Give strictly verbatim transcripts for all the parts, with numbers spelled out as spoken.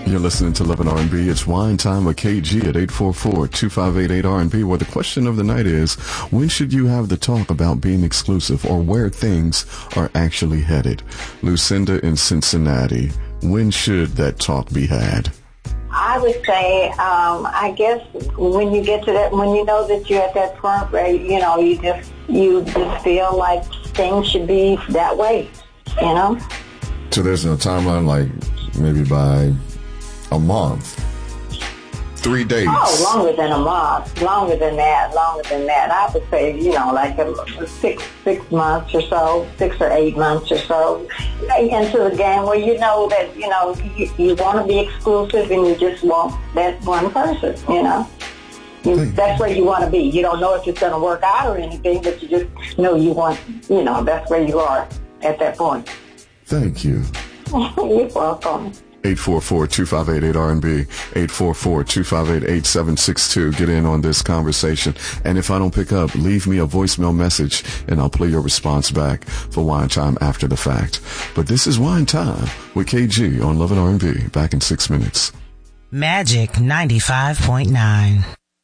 You're listening to Love and R and B. It's Wine Time with K G at eight four four, two five eight, eight R and B, where the question of the night is, when should you have the talk about being exclusive or where things are actually headed? Lucinda in Cincinnati, when should that talk be had? I would say, um, I guess when you get to that, when you know that you're at that point where, you know, you just, you just feel like things should be that way, you know? So there's no timeline, like maybe by a month, three days. Oh, longer than a month, longer than that, longer than that. I would say, you know, like a, six six months or so, six or eight months or so, into the game where you know that, you know, you, you want to be exclusive and you just want that one person, you know. You, that's where you want to be. You don't know if it's going to work out or anything, but you just know you want, you know, that's where you are at that point. Thank you. You're welcome. eight four four, two five eight, eight R and B, eight four four, two five eight, eight seven six two. Get in on this conversation. And if I don't pick up, leave me a voicemail message and I'll play your response back for Wine Time after the fact. But this is Wine Time with K G on Love and R and B. Back in six minutes. Magic ninety-five point nine.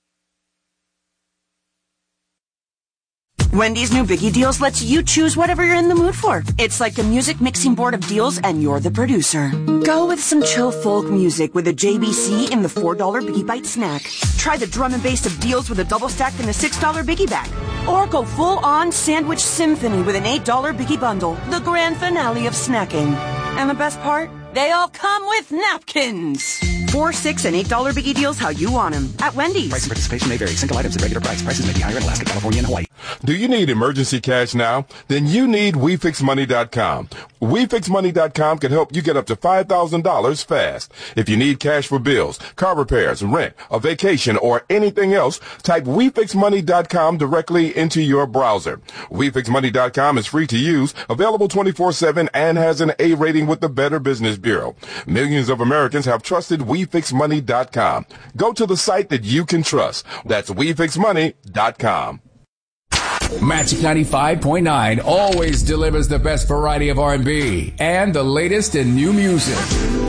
Wendy's new Biggie Deals lets you choose whatever you're in the mood for. It's like a music mixing board of deals, and you're the producer. Go with some chill folk music with a J B C in the four dollar Biggie Bite snack. Try the drum and bass of deals with a double stack in the six dollar Biggie bag. Or go full-on sandwich symphony with an eight dollar Biggie bundle, the grand finale of snacking. And the best part? They all come with napkins. Four, six, and eight dollar Biggie Deals how you want them at Wendy's. Price and participation may vary. Single items at regular price. Prices may be higher in Alaska, California, and Hawaii. Do you need emergency cash now? Then you need We Fix Money dot com. We Fix Money dot com can help you get up to five thousand dollars fast. If you need cash for bills, car repairs, rent, a vacation, or anything else, type We Fix Money dot com directly into your browser. We Fix Money dot com is free to use, available twenty-four seven, and has an A rating with the Better Business Bureau. Millions of Americans have trusted We Fix Money dot com. Go to the site that you can trust. That's We Fix Money dot com. Magic ninety-five point nine always delivers the best variety of R and B and the latest in new music.